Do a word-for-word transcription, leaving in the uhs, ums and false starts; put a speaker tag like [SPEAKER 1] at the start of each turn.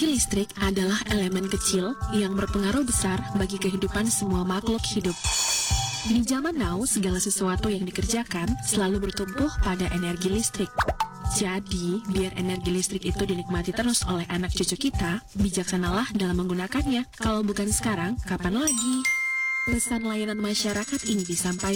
[SPEAKER 1] Listrik adalah elemen kecil yang berpengaruh besar bagi kehidupan semua makhluk hidup. Di zaman now, segala sesuatu yang dikerjakan selalu bertumbuh pada energi listrik. Jadi, biar energi listrik itu dinikmati terus oleh anak cucu kita, bijaksanalah dalam menggunakannya. Kalau bukan sekarang, kapan lagi? Pesan layanan masyarakat ini disampaikan